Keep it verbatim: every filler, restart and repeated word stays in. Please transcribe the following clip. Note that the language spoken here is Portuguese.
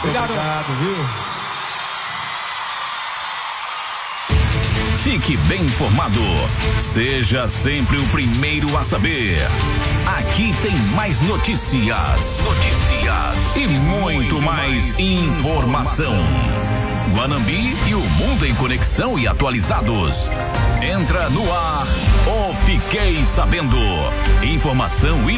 Obrigado. Obrigado, viu? Fique bem informado. Seja sempre o primeiro a saber. Aqui tem mais notícias. Notícias. E muito mais informação. Guanambi e o mundo em conexão e atualizados. Entra no ar. O Fiquei Sabendo. Informação e